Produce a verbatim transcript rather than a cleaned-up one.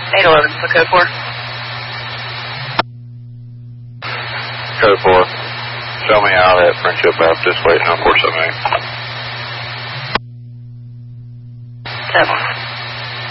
eight eleven, so code four. Code four. Show me out at Friendship Baptist, waiting on four seven eight. Seven.